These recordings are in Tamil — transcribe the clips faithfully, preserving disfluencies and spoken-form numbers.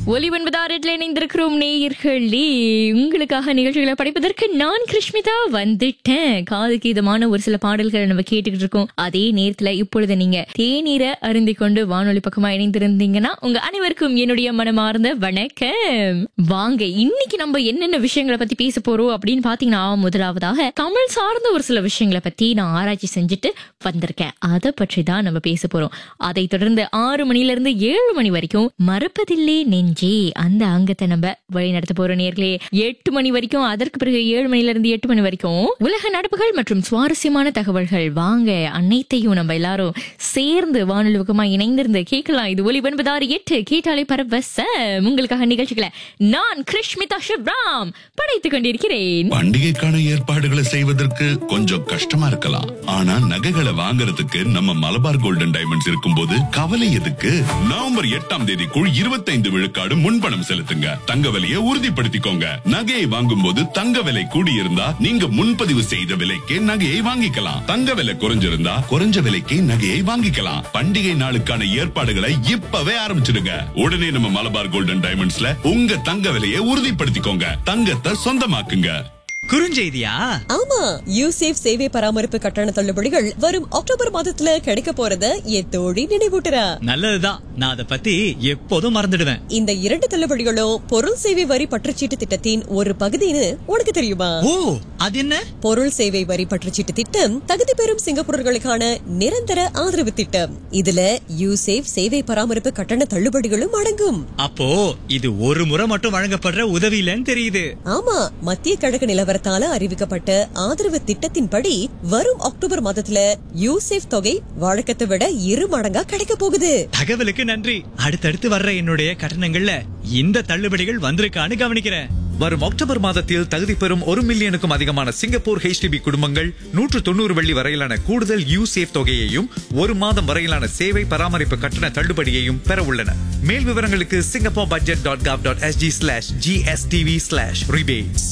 ஒலி ஒன்பதாரில் இணைந்திருக்கிறோம் நேயர்களே. உங்களுக்காக நிகழ்ச்சிகளை படிப்பதற்கு நான் கிருஷ்மிதா வந்துட்டேன். காதுக்கு இதமான ஒரு சில பாடல்களை நம்ம கேட்டுக்கிட்டு இருக்கோம். அதே நேரத்துல இப்பொழுது நீங்க தேநீரை அருந்தி கொண்டு வானொலி பக்கமா இணைந்திருந்தீங்கன்னா உங்க அனைவருக்கும் என்னுடைய மனமார்ந்த வணக்கம். வாங்க, இன்னைக்கு நம்ம என்னென்ன விஷயங்களை பத்தி பேச போறோம் அப்படின்னு பாத்தீங்கன்னா, முதலாவதாக தமிழ் சார்ந்த ஒரு சில விஷயங்களை பத்தி நான் ஆராய்ச்சி செஞ்சுட்டு வந்திருக்கேன். அதை பற்றி தான் நம்ம பேச போறோம். அதை தொடர்ந்து ஆறு மணில இருந்து ஏழு மணி வரைக்கும் மறப்பதில்லை நெஞ்சே, அந்த அங்கத்தை நம்ம வழி நடத்த போறோம் நேர்களே. எட்டு மணி வரைக்கும், அதற்கு பிறகு ஏழு மணில இருந்து எட்டு மணி வரைக்கும் உலக நடப்புகள் மற்றும் சுவாரஸ்யமான தகவல்கள். வாங்க, அனைத்தையும் நம்ம எல்லாரும் சேர்ந்து வானொலி பக்கமா இணைந்திருந்து கேட்கலாம். இது ஒலி ஒன்பதாறு எட்டு, கேட்டாலே பரவசம். உங்களுக்காக நிகழ்ச்சிகளை நான் கிருஷ்மிதா சிவராம் படைத்துக் கொண்டிருக்கிறேன். பண்டிகைக்கான ஏற்பாடுகளை செய்வதற்கு கொஞ்சம் கஷ்டமா இருக்கலாம். ஆனா நகைகளை வாங்குறதுக்கு நம்ம மலபார் கோல்டன் டைமண்ட்ஸ் இருக்கும் போது கவலை எதுக்கு? நவம்பர் எட்டாம் தேதிக்குள் இருபத்தைந்து விழுக்காடு முன்பணம் செலுத்துங்க. தங்க விலையை உறுதிப்படுத்திக்கோங்க. நகையை வாங்கும் போது தங்க விலை கூடியிருந்தா நீங்க முன்பதிவு செய்த விலைக்கே நகையை வாங்கிக்கலாம். தங்க விலை குறைஞ்சிருந்தா குறைஞ்ச விலைக்கே நகையை வாங்கிக்கலாம். பண்டிகை நாளுக்கான ஏற்பாடுகளை இப்பவே ஆரம்பிச்சிடுங்க. உடனே நம்ம மலபார் கோல்டன் டைமண்ட்ஸ்ல உங்க தங்க விலையை உறுதிப்படுத்திக்கோங்க. தங்கத்தை சொந்தமாக்குங்க. குறுஞ்செய்தியா? ஆமா, யூசேஃப் சேவை பராமரிப்பு கட்டண தள்ளுபடிகள் வரும் அக்டோபர் மாதத்துல கிடைக்க போறத என் தோழி நினைவூட்டுறா. நல்லதுதான், நான் அதை பத்தி எப்போதும் மறந்துடுவேன். இந்த இரண்டு தள்ளுபடிகளும் பொருள் சேவை வரி பற்றுச்சீட்டு திட்டத்தின் ஒரு பகுதின்னு உனக்கு தெரியுமா? ஓ, அது என்ன? பொருள் சேவை வரி பற்றுச்சீட்டு திட்டம் தகுதி பெறும் சிங்கப்பூரர்களுக்கான நிரந்தர ஆதரவு திட்டம். இதுல யூசேஃப் சேவை பராமரிப்பு கட்டண தள்ளுபடிகளும் அடங்கும். அப்போ இது ஒரு முறை மட்டும் வழங்கப்படுற உதவி இல்லைன்னு தெரியுது. ஆமா, மத்திய கிழக்கு நிலவரத்தால அறிவிக்கப்பட்ட ஆதரவு திட்டத்தின்படி வரும் அக்டோபர் மாதத்துல யூசேஃப் தொகை வழக்கத்தை விட இரு மடங்கா கிடைக்க போகுது. தகவலுக்கு நன்றி. அடுத்தடுத்து வர்ற என்னுடைய கட்டணங்கள்ல இந்த தள்ளுபடிகள் வந்திருக்கான்னு கவனிக்கிறேன். வரும் அக்டோபர் மாதத்தில் தகுதி பெறும் ஒரு மில்லியனுக்கும் அதிகமான சிங்கப்பூர் ஹெச்டிபி குடும்பங்கள் நூற்று தொண்ணூறு வெள்ளி வரையிலான கூடுதல் யூசேஃப் தொகையையும் ஒரு மாதம் வரையிலான சேவை பராமரிப்பு கட்டண தள்ளுபடியையும் பெற உள்ளன. மேல் விவரங்களுக்கு Singapore budget dot காவ் dot SG slash GSTV slash rebates.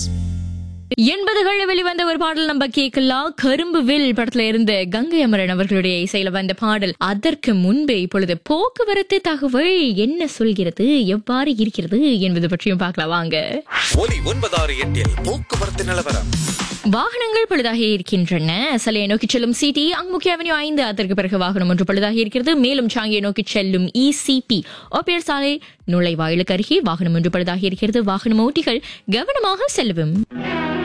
எண்பதுகள்ல வெளிவந்த ஒரு பாடல் நம்ம கேட்கலாம். கரும்பு வில் படத்துல இருந்து கங்கை அமரன் அவர்களுடைய இசையில வந்த பாடல். அதற்கு முன்பே இப்பொழுது போக்குவரத்து தகவல் என்ன சொல்கிறது, எவ்வாறு இருக்கிறது என்பது பற்றியும் பார்க்கலாம். வாங்க, ஒலி ஒன்பதாறு எட்டில் போக்குவரத்து நிலவரம். வாகனங்கள் பழுதாகி இருக்கின்றன. சலையை நோக்கி செல்லும் சிடி அங்முக்கிய அவென்யூ ஐந்து, அதற்கு பிறகு வாகனம் ஒன்று பழுதாகி இருக்கிறது. மேலும் சாங்கியை நோக்கி செல்லும் இசிபி ஓபியர் சாலை நுழைவாயிலுக்கு அருகே வாகனம் ஒன்று பழுதாகி இருக்கிறது. வாகன ஓட்டிகள் கவனமாக செல்லவும்.